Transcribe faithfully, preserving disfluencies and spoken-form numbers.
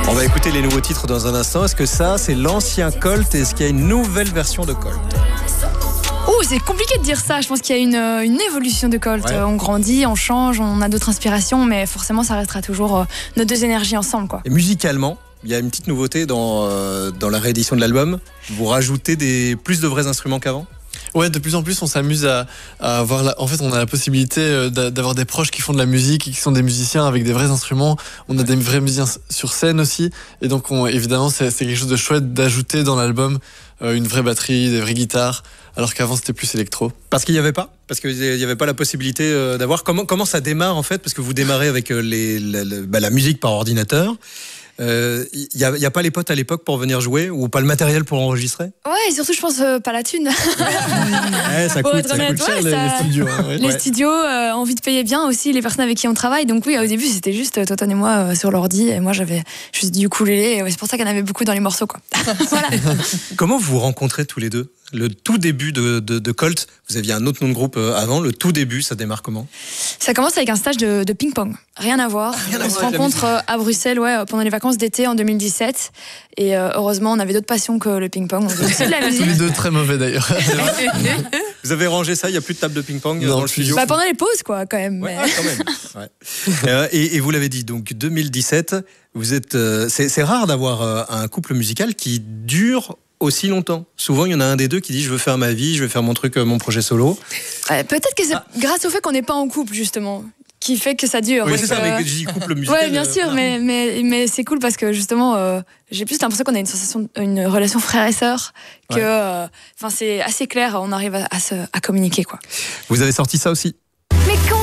On va écouter les nouveaux titres dans un instant. Est-ce que ça, c'est l'ancien Colt? Est-ce qu'il y a une nouvelle version de Colt? Oh, c'est compliqué de dire ça. Je pense qu'il y a une, une évolution de Colt. Ouais. On grandit, on change, on a d'autres inspirations, mais forcément, ça restera toujours euh, nos deux énergies ensemble, quoi. Et musicalement, il y a une petite nouveauté dans, euh, dans la réédition de l'album. Vous rajoutez des, plus de vrais instruments qu'avant? Ouais, de plus en plus, on s'amuse à, à avoir. La... En fait, on a la possibilité d'avoir des proches qui font de la musique et qui sont des musiciens avec des vrais instruments. On a des vrais musiciens sur scène aussi, et donc on, évidemment, c'est quelque chose de chouette d'ajouter dans l'album euh, une vraie batterie, des vraies guitares, alors qu'avant c'était plus électro. Parce qu'il n'y avait pas, parce qu'il n'y avait pas la possibilité euh, d'avoir. Comment comment ça démarre en fait? Parce que vous démarrez avec les, la, la, bah, la musique par ordinateur. Il euh, n'y a, y a pas les potes à l'époque pour venir jouer ou pas le matériel pour enregistrer? Ouais, et surtout, je pense euh, pas la thune. Ouais, ça coûte, ça honnête, coûte cher, ouais, les, ça... les studios. Hein, ouais. Les ouais. studios, euh, envie de payer bien aussi les personnes avec qui on travaille. Donc oui, au début, c'était juste euh, Toton et moi euh, sur l'ordi. Et moi, j'avais juste du ukulélé. Et ouais, c'est pour ça qu'il y en avait beaucoup dans les morceaux, quoi. Voilà. Comment vous vous rencontrez tous les deux? Le tout début de, de, de Colt, vous aviez un autre nom de groupe avant. Le tout début, ça démarre comment? Ça commence avec un stage de, de ping-pong. Rien à voir. Rien on à se voir rencontre à Bruxelles, ouais, pendant les vacances d'été en deux mille dix-sept. Et euh, heureusement, on avait d'autres passions que le ping-pong. On faisait aussi de la musique. Tous les deux très mauvais d'ailleurs. Vous avez rangé ça? Il n'y a plus de table de ping-pong dans le studio? Bah, pendant les pauses, quoi, quand même. Ouais, mais... quand même. Ouais. euh, et, et vous l'avez dit, donc deux mille dix-sept, vous êtes. Euh, c'est, c'est rare d'avoir euh, un couple musical qui dure aussi longtemps. Souvent, il y en a un des deux qui dit je veux faire ma vie, je veux faire mon truc, mon projet solo. Ouais, peut-être que c'est ah. grâce au fait qu'on n'est pas en couple, justement, qui fait que ça dure. Oui, c'est ça, euh... mais je dis couple musical. Oui, bien sûr, euh, mais, mais, mais c'est cool parce que justement, euh, j'ai plus l'impression qu'on a une, sensation, une relation frère et sœur, que ouais. euh, c'est assez clair, on arrive à, à, se, à communiquer, quoi. Vous avez sorti ça aussi? Mais quand